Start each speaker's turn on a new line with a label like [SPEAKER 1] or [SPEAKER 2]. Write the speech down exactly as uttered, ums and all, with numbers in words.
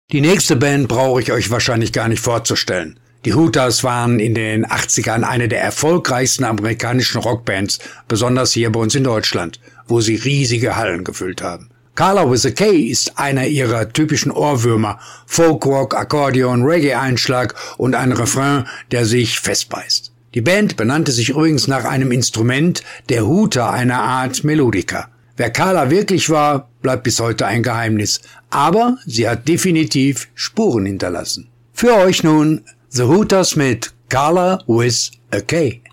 [SPEAKER 1] Die nächste Band brauche ich euch wahrscheinlich gar nicht vorzustellen. Die Hooters waren in den achtzigern eine der erfolgreichsten amerikanischen Rockbands, besonders hier bei uns in Deutschland, wo sie riesige Hallen gefüllt haben. Carla with a K ist einer ihrer typischen Ohrwürmer, Folkrock, Akkordeon, Reggae-Einschlag und ein Refrain, der sich festbeißt. Die Band benannte sich übrigens nach einem Instrument, der Hooter, einer Art Melodica. Wer Carla wirklich war, bleibt bis heute ein Geheimnis, aber sie hat definitiv Spuren hinterlassen. Für euch nun The Hooters mit Carla with a K.